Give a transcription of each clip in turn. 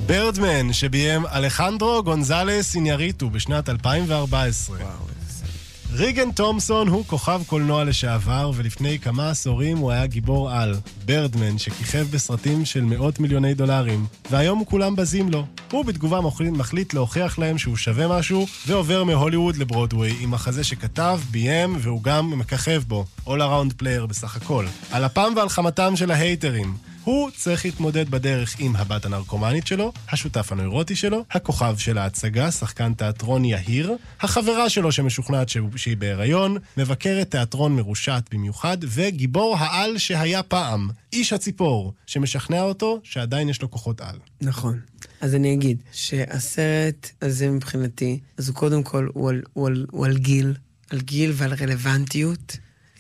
בירדמן, שביים אלחנדרו גונזלס איניאריטו בשנת 2014. ריגן תומפסון הוא כוכב קולנוע לשעבר, ולפני כמה עשורים הוא היה גיבור על. בירדמן, שכיכב בסרטים של מאות מיליוני דולרים, והיום כולם בזים לו. הוא בתגובה מחליט להוכיח להם שהוא שווה משהו, ועובר מהוליווד לברודווי עם מחזה שכתב, ביים, והוא גם מככב בו. All Around Player בסך הכל. על אפם ועל חמתם של ההייטרים. הוא צריך להתמודד בדרך עם הבת הנרקומנית שלו, השותף הנוירוטי שלו, הכוכב של ההצגה, שחקן תיאטרון יהיר, החברה שלו שמשוכנעת שהיא בהיריון, מבקרת תיאטרון מרושעת במיוחד, וגיבור העל שהיה פעם, איש הציפור, שמשכנע אותו שעדיין יש לו כוחות על. נכון. אז אני אגיד שהסרט הזה מבחינתי, אז הוא קודם כל הוא על גיל ועל רלוונטיות,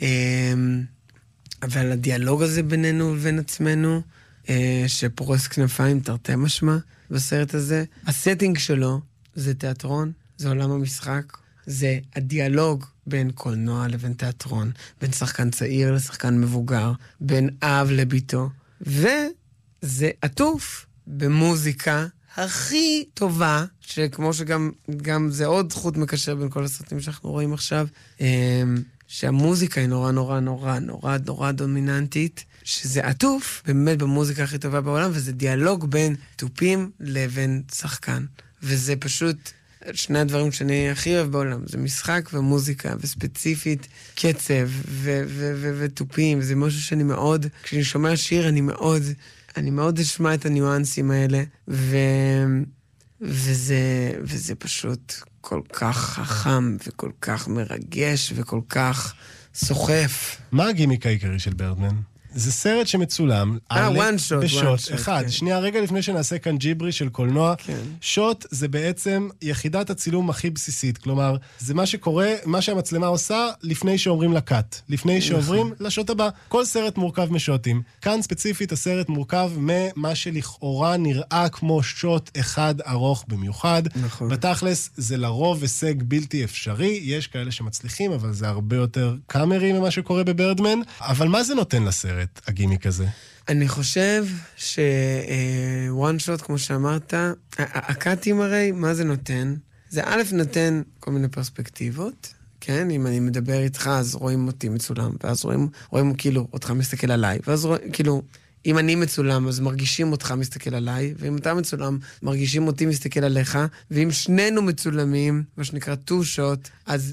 אבל הדיאלוג הזה בינינו ובין עצמנו, שפורס כנפיים תרתי משמע בסרט הזה, הסטינג שלו זה תיאטרון, זה עולם המשחק, זה הדיאלוג בין קולנוע לבין תיאטרון, בין שחקן צעיר לשחקן מבוגר, בין אב לביתו, וזה עטוף במוזיקה הכי טובה, שכמו שגם זה עוד חוט מקשר בין כל הסרטים שאנחנו רואים עכשיו, שהמוזיקה היא נורא דומיננטית, שזה עטוף באמת במוזיקה הכי טובה בעולם, וזה דיאלוג בין טופים לבין שחקן. וזה פשוט שני הדברים שאני הכי אוהב בעולם. זה משחק ומוזיקה, וספציפית קצב וטופים. זה משהו שאני מאוד, כשאני שומע שיר, אני מאוד אשמע את הניואנסים האלה, וזה פשוט כל כך חכם וכל כך מרגש וכל כך סוחף. מה הגימיק העיקרי של בירדמן? זה סרט שמצולם בשוט אחד. שנייה, רגע לפני שנעשה כאן ג'יברי של קולנוע, שוט זה בעצם יחידת הצילום הכי בסיסית, כלומר, זה מה שקורה, מה שהמצלמה עושה לפני שאומרים לקאט, לפני שעוברים לשוט הבא. כל סרט מורכב משוטים. כאן ספציפית הסרט מורכב ממה שלכאורה נראה כמו שוט אחד ארוך במיוחד. בתכלס זה לרוב הישג בלתי אפשרי, יש כאלה שמצליחים, אבל זה הרבה יותר קאמרי ממה שקורה בבירדמן. אבל מה זה נותן לסרט? הגימיק הזה. אני חושב שוואן שוט, כמו שאמרת, הקאטים הרי, מה זה נותן? זה א' נותן כל מיני פרספקטיבות, כן? אם אני מדבר איתך, אז רואים אותי מצולם, ואז רואים כאילו אותך מסתכל עליי, ואז כאילו, אם אני מצולם, אז מרגישים אותך מסתכל עליי, ואם אתה מצולם, מרגישים אותי מסתכל עליך, ואם שנינו מצולמים, מה שנקרא טו שוט,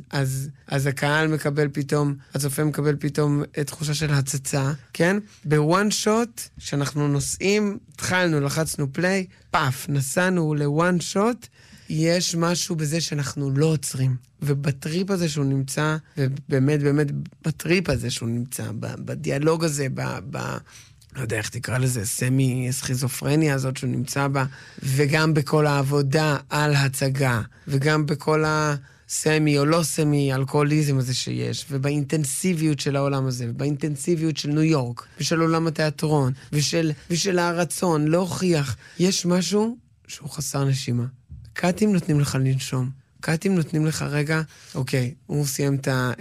אז הקהל מקבל פתאום, הצופה מקבל פתאום תחושה של הצצה, כן? בוואן שוט, שאנחנו נוסעים, התחלנו, לחצנו פליי, פאף, נסענו לוואן שוט, יש משהו בזה שאנחנו לא עוצרים. ובטריפ הזה שהוא נמצא, ובאמת בטריפ הזה שהוא נמצא, בדיאלוג הזה, לא יודע איך תקרא לזה, סמי-סכיזופרניה הזאת שהוא נמצא בה, וגם בכל העבודה על הצגה, וגם בכל הסמי או לא סמי, אלכוהוליזם הזה שיש, ובאינטנסיביות של העולם הזה, ובאינטנסיביות של ניו יורק, ושל עולם התיאטרון, ושל הרצון להוכיח, יש משהו שהוא חסר נשימה. קאטים נותנים לך לנשום. קאטים נותנים לך רגע, אוקיי, הוא סיים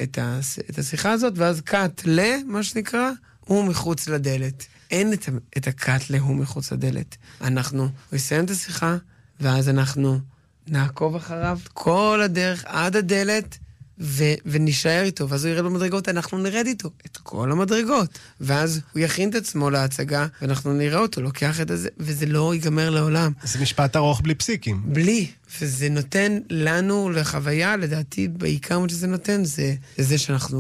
את השיחה הזאת, ואז קאט מה שנקרא, הוא מחוץ לדלת. אין את הקאט הוא מחוץ לדלת. הוא יסיים את השיחה, ואז אנחנו נעקוב אחריו כל הדרך עד הדלת, ונשאר איתו, ואז הוא ירד במדרגות, אנחנו נרד איתו את כל המדרגות. ואז הוא יכין את עצמו להצגה, ואנחנו נראה אותו, לוקח את זה, וזה לא ייגמר לעולם. זה משפט ארוך בלי פסיקים. בלי. וזה נותן לנו לחוויה, לדעתי, בעיקר מה שזה נותן, זה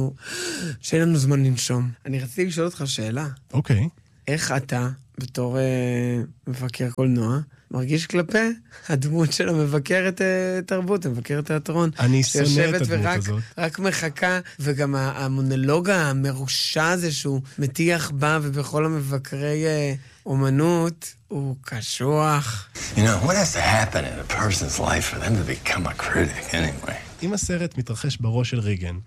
שאין לנו זמן לנשום. אני רציתי לשאול אותך שאלה. אוקיי. איך אתה, בתור מבקר קולנוע, מרגיש כלפי הדמות של המבקרת תרבות, המבקרת תיאטרון. אני שונא את הדמות הזאת. רק מחכה, וגם המונולוג המרושע הזה שהוא מטיח בה, ובכל המבקרי אומנות, הוא קשוח. You know, what has to happen in a person's life for them to become a critic anyway? אם הסרט מתרחש בראש של ריגן,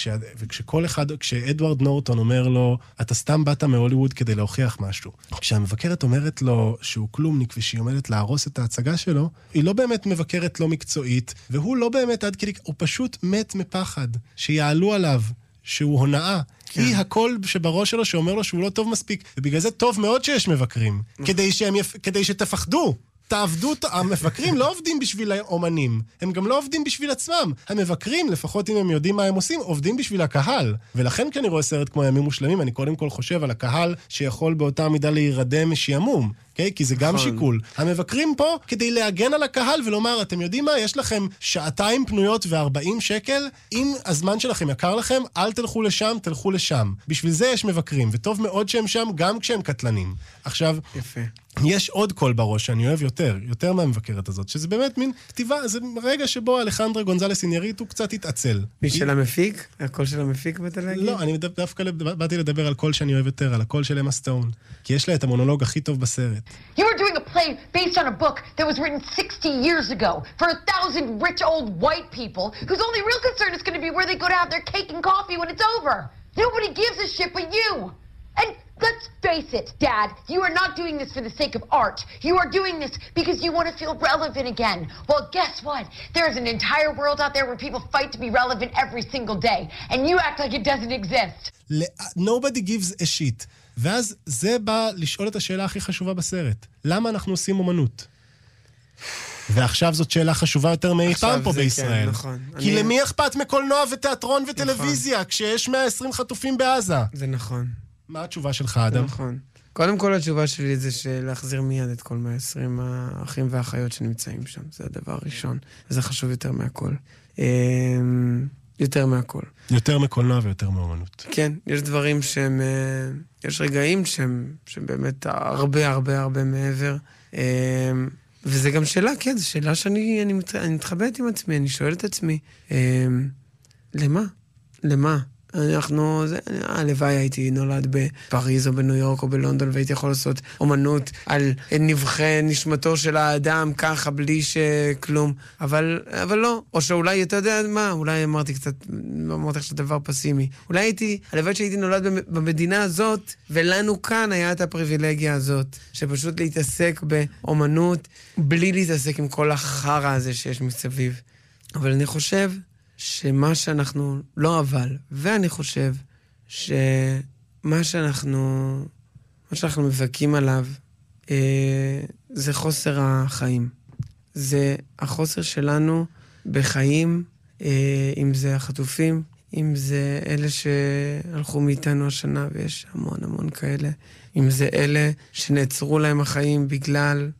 כשאדוארד נורטון אומר לו, אתה סתם באת מהוליווד כדי להוכיח משהו. כשהמבקרת אומרת לו שהוא כלומניק ושהיא עומדת להרוס את ההצגה שלו, היא לא באמת מבקרת לא מקצועית, והוא לא באמת עד כדי, הוא פשוט מת מפחד, שיעלו עליו, שהוא הונאה. היא הכל שבראש שלו שאומר לו שהוא לא טוב מספיק, ובגלל זה טוב מאוד שיש מבקרים, כדי שתפחדו. תעבדו, המבקרים לא עובדים בשביל האומנים, הם גם לא עובדים בשביל עצמם. המבקרים, לפחות אם הם יודעים מה הם עושים, עובדים בשביל הקהל. ולכן כשאני רואה סרט כמו ימים מושלמים, אני קודם כל חושב על הקהל שיכול באותה מידה להירדם משעמום. כי זה גם שיקול. המבקרים פה כדי להגן על הקהל ולומר, אתם יודעים מה? יש לכם 2 פנויות ו40 שקל, אם הזמן שלכם יקר לכם, אל תלכו לשם, תלכו לשם. בשביל זה יש מבקרים, וטוב מאוד שהם שם גם כשהם קטלנים. עכשיו, יפה. יש עוד קול בראש שאני אוהב יותר מהמבקרת הזאת, שזה באמת מין כתיבה, זה רגע שבו אלחנדרה גונזלס אינייריטו קצת התעצל. מי של המפיק? הקול של המפיק באת להגיד? לא, אני דווקא באתי לדבר על קול שאני אוהב יותר, על הקול של אמה סטון, כי יש לה את המונולוג הכי טוב בסרט. You were doing a play based on a book that was written 60 years ago for 1,000 rich old white people whose only real concern is going to be where they go to have their cake and coffee when it's over. Nobody gives a shit but you. And let's face it, Dad, you are not doing this for the sake of art. You are doing this because you want to feel relevant again. Well, guess what? There is an entire world out there where people fight to be relevant every single day. And you act like it doesn't exist. Nobody gives a shit. ואז זה בא לשאול את השאלה הכי חשובה בסרט. למה אנחנו עושים אומנות? ועכשיו זאת שאלה חשובה יותר מאי פעם פה בישראל. כן, נכון. כי למי אכפת מקולנוע ותיאטרון וטלוויזיה, כשיש 120 חטופים בעזה? זה נכון. מה התשובה שלך, אדם? נכון. קודם כל התשובה שלי זה להחזיר מיד את כל 120 האחים והאחיות שנמצאים שם. זה הדבר הראשון. וזה חשוב יותר מהכל. יותר מהכל. יותר מקולנוע ויותר מאומנות. כן, יש דברים שהם... יש רגעים שהם באמת הרבה מעבר. וזה גם שאלה, כן, זו שאלה שאני מתחבאת עם עצמי, אני שואל את עצמי, למה? למה? הלוואי הייתי נולד בפריז או בניו יורק או בלונדון והייתי יכול לעשות אומנות על נבחי נשמתו של האדם ככה בלי שכלום, אבל לא. או שאולי, אתה יודע מה, אולי אמרתי עכשיו דבר פסימי. הלוואי שהייתי נולד במדינה הזאת ולנו כאן היה את הפריבילגיה הזאת, שפשוט להתעסק באומנות בלי להתעסק עם כל החרא הזה שיש מסביב. אבל אני חושב שמה שאנחנו, לא אבל, ואני חושב שמה שאנחנו מבקים עליו, זה חוסר החיים. זה החוסר שלנו בחיים, אם זה החטופים, אם זה אלה שהלכו מאיתנו השנה, ויש המון כאלה, אם זה אלה שנעצרו להם החיים בגלל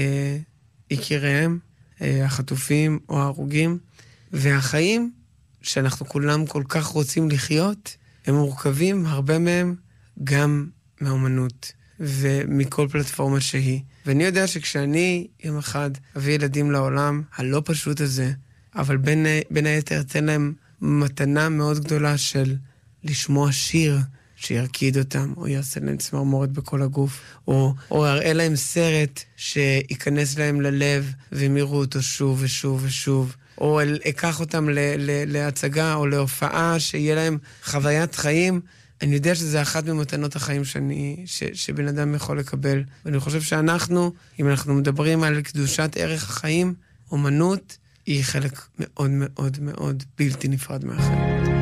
יקיריהם, החטופים או ההרוגים, והחיים שאנחנו כולם כל כך רוצים לחיות, הם מורכבים, הרבה מהם, גם מאומנות ומכל פלטפורמה שהיא. ואני יודע שכשאני יום אחד אביא ילדים לעולם הלא פשוט הזה, אבל בין היתר אתן להם מתנה מאוד גדולה של לשמוע שיר שירקיד אותם, או יעשה להם צמרמורת בכל הגוף, או יראה להם סרט שיכנס להם ללב, והם יראו אותו שוב ושוב ושוב, או אקח אותם להצגה או להופעה, שיהיה להם חוויית חיים. אני יודע שזה אחת ממתנות החיים שבן אדם יכול לקבל. ואני חושב שאנחנו, אם אנחנו מדברים על קדושת ערך החיים, אומנות היא חלק מאוד מאוד מאוד בלתי נפרד מהחיים.